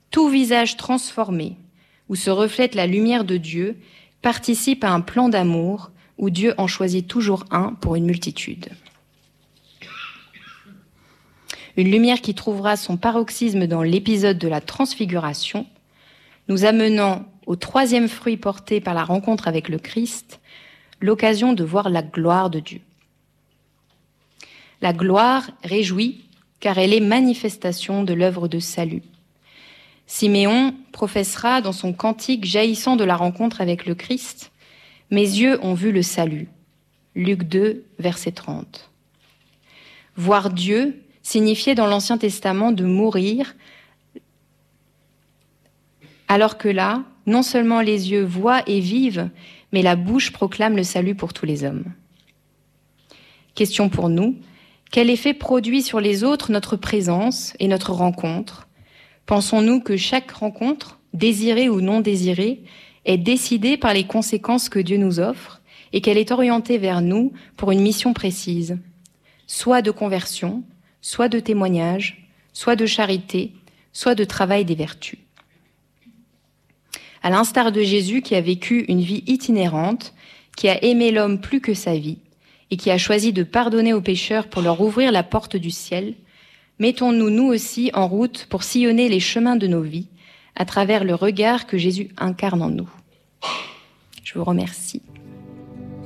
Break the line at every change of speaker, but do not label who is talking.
Tout visage transformé, où se reflète la lumière de Dieu, participe à un plan d'amour où Dieu en choisit toujours un pour une multitude. Une lumière qui trouvera son paroxysme dans l'épisode de la transfiguration, nous amenant au troisième fruit porté par la rencontre avec le Christ, l'occasion de voir la gloire de Dieu. La gloire réjouit car elle est manifestation de l'œuvre de salut. Siméon professera dans son cantique jaillissant de la rencontre avec le Christ « Mes yeux ont vu le salut » Luc 2, verset 30. Voir Dieu signifiait dans l'Ancien Testament de mourir, alors que là, non seulement les yeux voient et vivent, mais la bouche proclame le salut pour tous les hommes. Question pour nous, quel effet produit sur les autres notre présence et notre rencontre ? Pensons-nous que chaque rencontre, désirée ou non désirée, est décidée par les conséquences que Dieu nous offre et qu'elle est orientée vers nous pour une mission précise, soit de conversion, soit de témoignage, soit de charité, soit de travail des vertus. À l'instar de Jésus qui a vécu une vie itinérante, qui a aimé l'homme plus que sa vie et qui a choisi de pardonner aux pécheurs pour leur ouvrir la porte du ciel, mettons-nous nous aussi en route pour sillonner les chemins de nos vies à travers le regard que Jésus incarne en nous. Je vous remercie.